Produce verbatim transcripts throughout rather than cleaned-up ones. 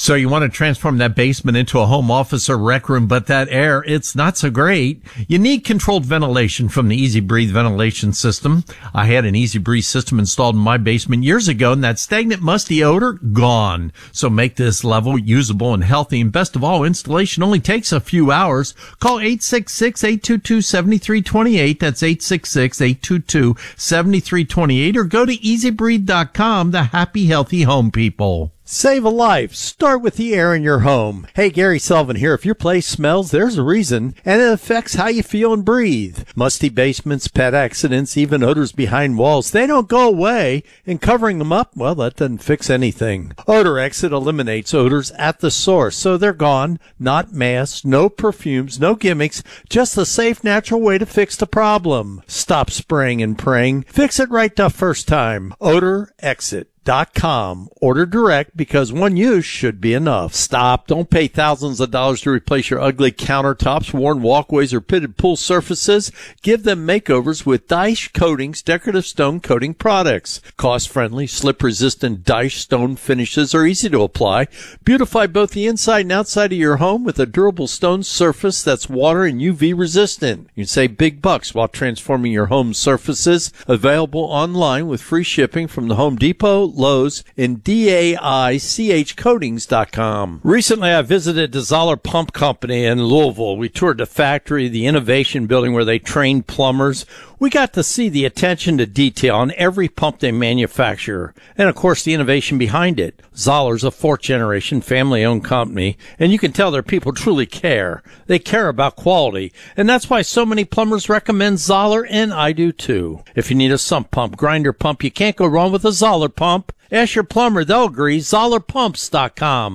So you want to transform that basement into a home office or rec room, but that air, it's not so great. You need controlled ventilation from the Easy Breathe ventilation system. I had an Easy Breathe system installed in my basement years ago, and that stagnant, musty odor, gone. So make this level usable and healthy. And best of all, installation only takes a few hours. Call eight six six, eight two two, seven three two eight. That's eight six six, eight two two, seven three two eight. Or go to easy breathe dot com, the happy, healthy home people. Save a life. Start with the air in your home. Hey, Gary Sullivan here. If your place smells, there's a reason, and it affects how you feel and breathe. Musty basements, pet accidents, even odors behind walls, they don't go away, and covering them up, well, that doesn't fix anything. Odor Exit eliminates odors at the source, so they're gone. Not masks, no perfumes, no gimmicks, just a safe, natural way to fix the problem. Stop spraying and praying. Fix it right the first time. Odor Exit. Dot com. Order direct because one use should be enough. Stop. Don't pay thousands of dollars to replace your ugly countertops, worn walkways, or pitted pool surfaces. Give them makeovers with Daesh Coatings decorative stone coating products. Cost-friendly, slip-resistant Daesh stone finishes are easy to apply. Beautify both the inside and outside of your home with a durable stone surface that's water and U V resistant. You can save big bucks while transforming your home surfaces. Available online with free shipping from the Home Depot, Lowe's, and D A I C H coatings dot com. Recently, I visited the Zoller Pump Company in Louisville. We toured the factory, the innovation building where they train plumbers. We got to see the attention to detail on every pump they manufacture, and of course the innovation behind it. Zoller's a fourth-generation family-owned company, and you can tell their people truly care. They care about quality, and that's why so many plumbers recommend Zoller, and I do too. If you need a sump pump, grinder pump, you can't go wrong with a Zoller pump. Ask your plumber, they'll agree. Zoller Pumps dot com.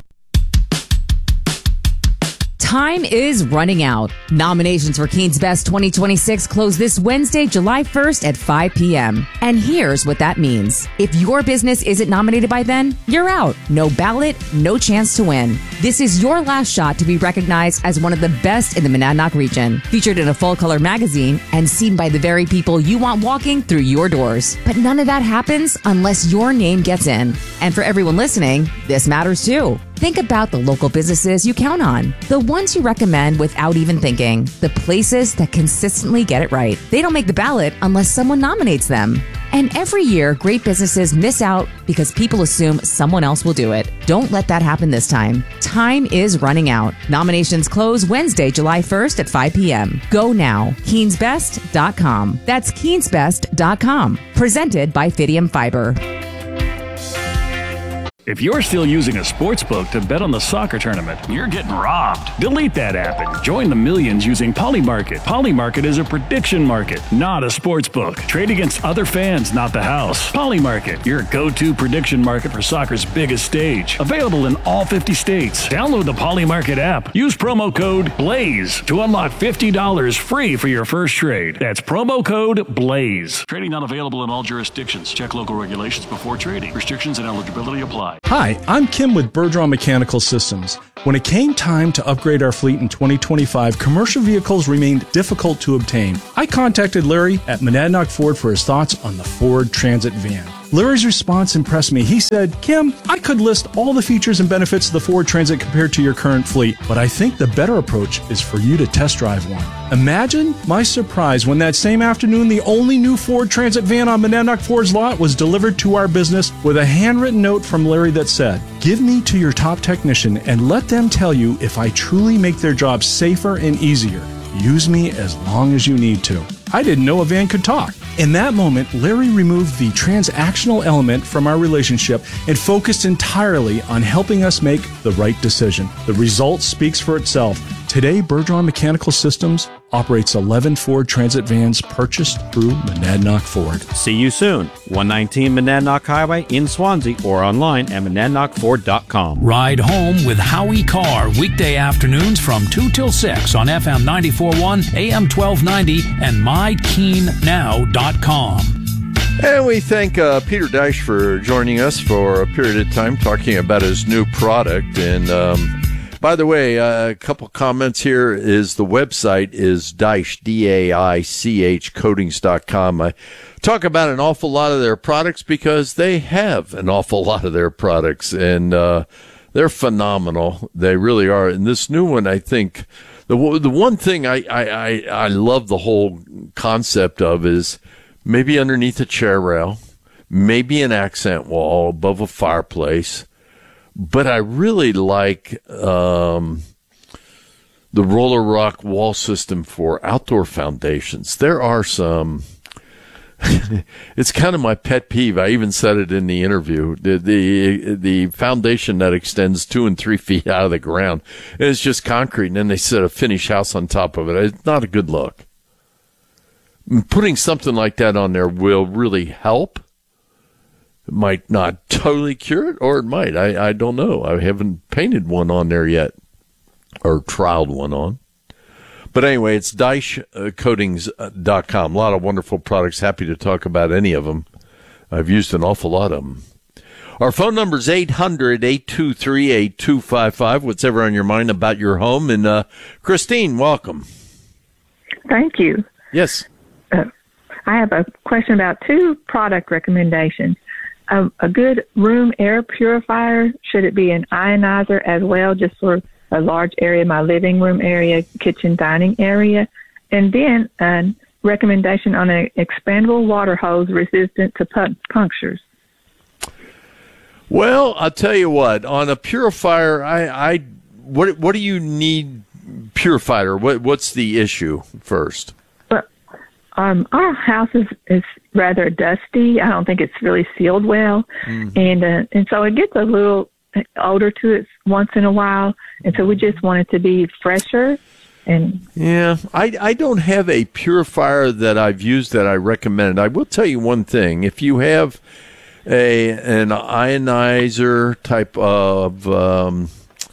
Time is running out. Nominations for Keen's Best twenty twenty-six close this Wednesday, July first at five p.m. And here's what that means. If your business isn't nominated by then, you're out. No ballot, no chance to win. This is your last shot to be recognized as one of the best in the Monadnock region. Featured in a full-color magazine and seen by the very people you want walking through your doors. But none of that happens unless your name gets in. And for everyone listening, this matters too. Think about the local businesses you count on, the ones you recommend without even thinking, the places that consistently get it right. They don't make the ballot unless someone nominates them. And every year, great businesses miss out because people assume someone else will do it. Don't let that happen this time. Time is running out. Nominations close Wednesday, July first at five p.m. Go now. Keens Best dot com. That's Keens Best dot com. Presented by Fidium Fiber. If you're still using a sportsbook to bet on the soccer tournament, you're getting robbed. Delete that app and join the millions using Polymarket. Polymarket is a prediction market, not a sportsbook. Trade against other fans, not the house. Polymarket, your go-to prediction market for soccer's biggest stage. Available in all fifty states. Download the Polymarket app. Use promo code BLAZE to unlock fifty dollars free for your first trade. That's promo code BLAZE. Trading not available in all jurisdictions. Check local regulations before trading. Restrictions and eligibility apply. Hi, I'm Kim with Bergeron Mechanical Systems. When it came time to upgrade our fleet in twenty twenty-five, commercial vehicles remained difficult to obtain. I contacted Larry at Monadnock Ford for his thoughts on the Ford Transit van. Larry's response impressed me. He said, Kim, I could list all the features and benefits of the Ford Transit compared to your current fleet, but I think the better approach is for you to test drive one. Imagine my surprise when that same afternoon, the only new Ford Transit van on Monadnock Ford's lot was delivered to our business with a handwritten note from Larry that said, give me to your top technician and let them tell you if I truly make their job safer and easier. Use me as long as you need to. I didn't know a van could talk. In that moment, Larry removed the transactional element from our relationship and focused entirely on helping us make the right decision. The result speaks for itself. Today, Bergeron Mechanical Systems operates eleven Ford Transit vans purchased through Monadnock Ford. See you soon. one nineteen Monadnock Highway in Swansea or online at monadnock ford dot com. Ride home with Howie Carr weekday afternoons from two till six on F M ninety-four point one, A M twelve ninety, and my keen now dot com. And we thank uh, Peter Daesh for joining us for a period of time talking about his new product. And um, by the way, uh, a couple comments here is the website is Daesh, D A I C H coatings dot com. I talk about an awful lot of their products because they have an awful lot of their products. And uh, they're phenomenal. They really are. And this new one, I think, the the one thing I, I, I, I love the whole concept of is maybe underneath a chair rail, maybe an accent wall above a fireplace. But I really like um, the Roller Rock wall system for outdoor foundations. There are some... It's kind of my pet peeve. I even said it in the interview. The, the the foundation that extends two and three feet out of the ground is just concrete, and then they set a finished house on top of it. It's not a good look. Putting something like that on there will really help. It might not totally cure it, or it might. I, I don't know. I haven't painted one on there yet, or trialed one on. But anyway, it's Deich Coatings dot com. A lot of wonderful products. Happy to talk about any of them. I've used an awful lot of them. Our phone number is eight hundred, eight two three, eight two five five. Whatever on your mind about your home. And uh, Christine, welcome. Thank you. Yes. Uh, I have a question about two product recommendations. Um, a good room air purifier, should it be an ionizer as well, just for a large area, my living room area, kitchen, dining area? And then a recommendation on an expandable water hose resistant to pu- punctures. Well, I'll tell you what, on a purifier, I, I what what do you need purifier? What what's the issue first? But um, our house is, is rather dusty. I don't think it's really sealed well, mm-hmm. and uh, and so it gets a little odor to it once in a while, and so we just want it to be fresher. And yeah, I, I don't have a purifier that I've used that I recommend. I will tell you one thing: if you have a an ionizer type of um,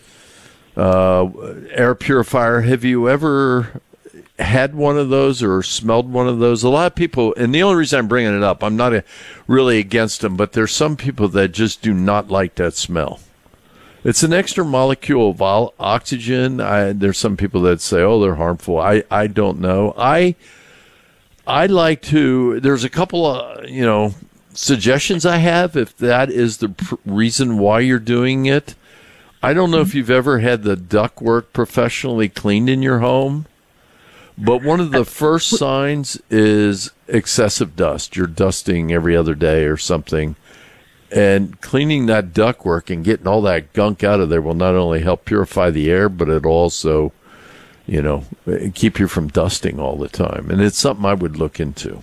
uh, air purifier, have you ever had one of those or smelled one of those? A lot of people, and the only reason I'm bringing it up, I'm not a, really against them, but there's some people that just do not like that smell. It's an extra molecule of oxygen. I, there's some people that say, oh, they're harmful. I, I don't know. I I like to, there's a couple of, you know, suggestions I have if that is the pr- reason why you're doing it. I don't know if you've ever had the ductwork professionally cleaned in your home, but one of the first signs is excessive dust. You're dusting every other day or something. And cleaning that ductwork and getting all that gunk out of there will not only help purify the air, but it'll also, you know, keep you from dusting all the time. And it's something I would look into.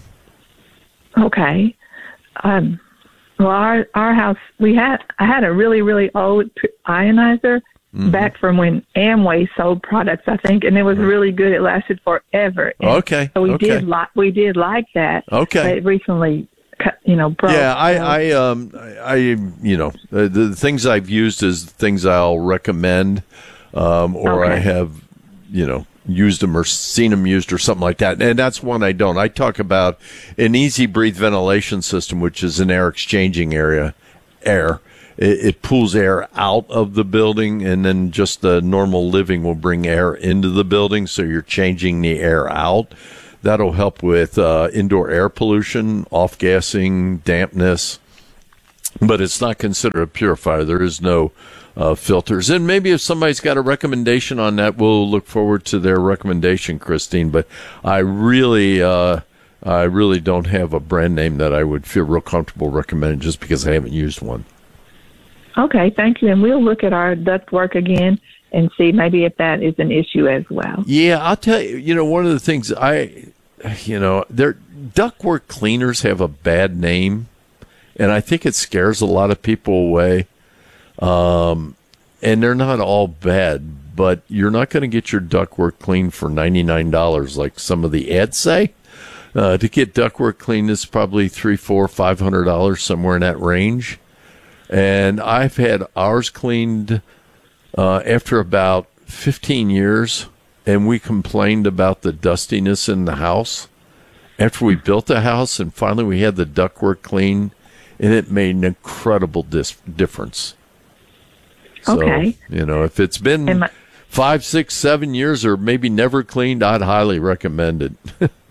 Okay. Um, well, our our house, we had I had a really, really old ionizer mm-hmm. back from when Amway sold products, I think, and it was really good. It lasted forever. And okay. So we okay. did like we did like that. Okay. It recently, you know, broke. Yeah, I, I, um, I, you know, the, the things I've used is things I'll recommend, um, or okay. I have, you know, used them or seen them used or something like that. And that's one I don't. I talk about an Easy Breathe ventilation system, which is an air exchanging area, air. It, it pulls air out of the building, and then just the normal living will bring air into the building. So you're changing the air out. That'll help with uh, indoor air pollution, off-gassing, dampness, but it's not considered a purifier. There is no uh, filters. And maybe if somebody's got a recommendation on that, we'll look forward to their recommendation, Christine. But I really, uh, I really don't have a brand name that I would feel real comfortable recommending just because I haven't used one. Okay, thank you. And we'll look at our ductwork again and see maybe if that is an issue as well. Yeah, I'll tell you, you know, one of the things I, you know, their ductwork cleaners have a bad name, and I think it scares a lot of people away. Um, and they're not all bad, but you're not going to get your ductwork cleaned for ninety-nine dollars like some of the ads say. Uh, to get ductwork cleaned is probably three, four, five hundred dollars, somewhere in that range. And I've had ours cleaned Uh, after about fifteen years, and we complained about the dustiness in the house. After we built the house, and finally we had the ductwork cleaned, and it made an incredible dis- difference. So, okay. you know, if it's been my- five, six, seven years, or maybe never cleaned, I'd highly recommend it.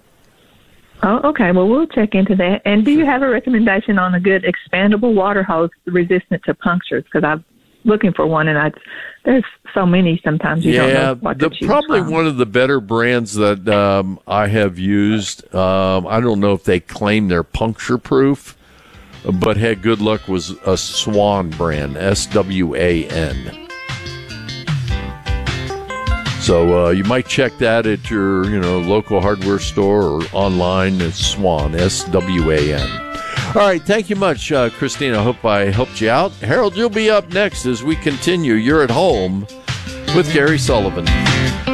Oh, okay. Well, we'll check into that. And do you have a recommendation on a good expandable water hose resistant to punctures? Because I've looking for one, and I there's so many sometimes you yeah, don't know what to the, choose probably from. one of the better brands that um, I have used. Um, I don't know if they claim they're puncture proof, but had good luck was a Swan brand, S W A N. So uh, you might check that at your, you know, local hardware store or online. It's Swan, S W A N. All right, thank you much, uh, Christine. I hope I helped you out. Harold, you'll be up next as we continue. You're at home with Gary Sullivan.